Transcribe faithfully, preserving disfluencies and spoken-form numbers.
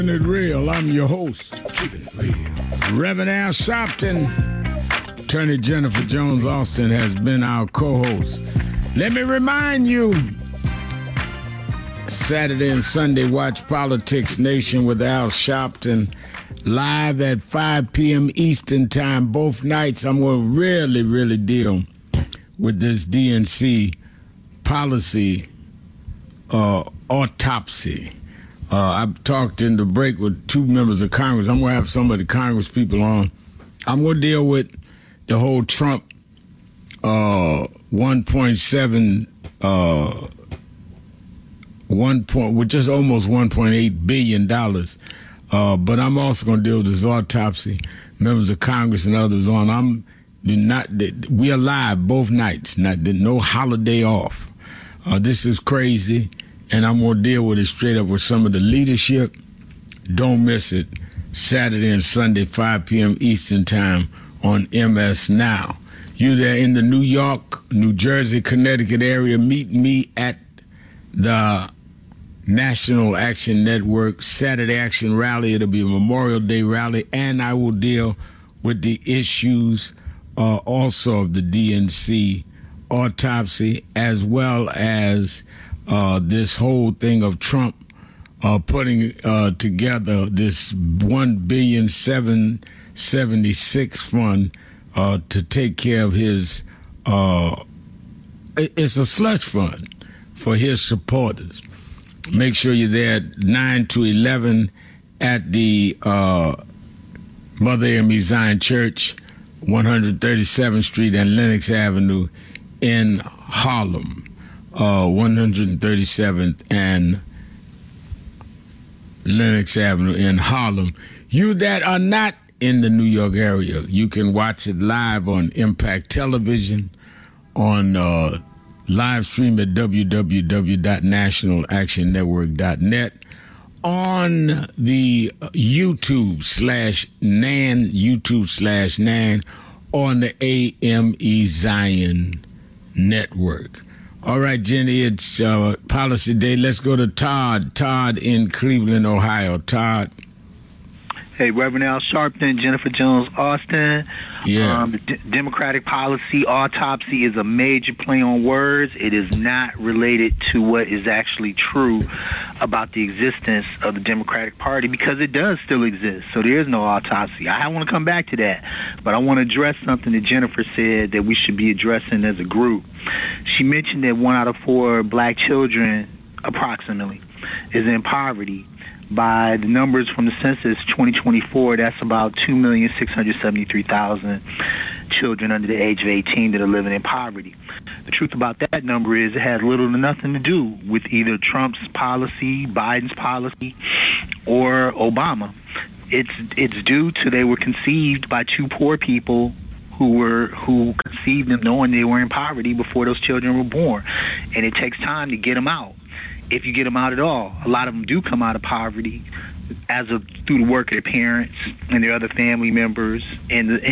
Keeping it real, I'm your host, Reverend Al Sharpton. Attorney Jennifer Jones Austin has been our co-host. Let me remind you, Saturday and Sunday, watch Politics Nation with Al Sharpton live at five p.m. Eastern Time both nights. I'm going to really, really deal with this D N C policy uh, autopsy. Uh, I've talked in the break with two members of Congress. I'm going to have some of the Congress people on. I'm going to deal with the whole Trump uh, one point seven, uh, one point, with just almost one point eight billion dollars. Uh, but I'm also going to deal with this autopsy. Members of Congress and others on. I'm not. We are live both nights. Not no holiday off. Uh, this is crazy. And I'm going to deal with it straight up with some of the leadership. Don't miss it. Saturday and Sunday, five p.m. Eastern Time on M S Now. You there in the New York, New Jersey, Connecticut area, meet me at the National Action Network Saturday Action Rally. It'll be a Memorial Day rally, and I will deal with the issues uh, also of the D N C autopsy, as well as Uh, this whole thing of Trump uh, putting uh, together this one billion seven seventy six fund uh, to take care of his. Uh, it's a slush fund for his supporters. Make sure you're there at nine to eleven at the uh, Mother Amy Zion Church, one thirty-seventh Street and Lenox Avenue in Harlem. Uh, one thirty-seventh and Lenox Avenue in Harlem. You that are not in the New York area, you can watch it live on Impact Television, on uh, live stream at w w w dot national action network dot net, on the YouTube slash Nan, YouTube slash Nan, on the A M E Zion Network. All right, Jenny, it's uh, Policy Day. Let's go to Todd. Todd in Cleveland, Ohio. Todd. Hey, Reverend Al Sharpton, Jennifer Jones Austin. Yeah. Um, the D- Democratic policy autopsy is a major play on words. It is not related to what is actually true about the existence of the Democratic Party, because it does still exist. So there is no autopsy. I want to come back to that, but I want to address something that Jennifer said that we should be addressing as a group. She mentioned that one out of four black children, approximately, is in poverty. By the numbers from the census twenty twenty-four, that's about two million six hundred seventy-three thousand children under the age of eighteen that are living in poverty. The truth about that number is it has little to nothing to do with either Trump's policy, Biden's policy, or Obama. It's it's due to they were conceived by two poor people who were who conceived them knowing they were in poverty before those children were born, and it takes time to get them out. If you get them out at all, a lot of them do come out of poverty as of through the work of their parents and their other family members and the